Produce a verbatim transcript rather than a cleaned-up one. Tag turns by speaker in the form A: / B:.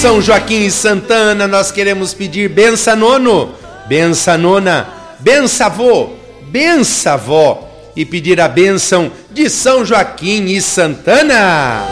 A: São Joaquim e Santana, nós queremos pedir bença nono, bença nona, bença avô, bença avó e pedir a bênção de São Joaquim e Santana.